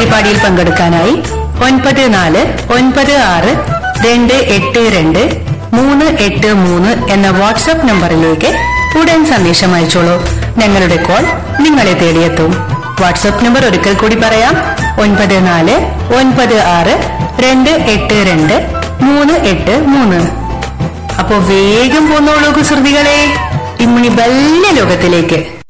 പരിപാടിയിൽ പങ്കെടുക്കാനായി 9496282383 എന്ന വാട്സ്ആപ്പ് നമ്പറിലേക്ക് ഉടൻ സന്ദേശം അയച്ചോളൂ. ഞങ്ങളുടെ കോൾ നിങ്ങളെ തേടിയെത്തും. വാട്സ്ആപ്പ് നമ്പർ ഒരിക്കൽ കൂടി പറയാം: 9496282383. അപ്പോ വേഗം പോന്നോളൂ കുസൃതികളെ, ഇമ്മിണി ബല്യ ലോകത്തിലേക്ക്.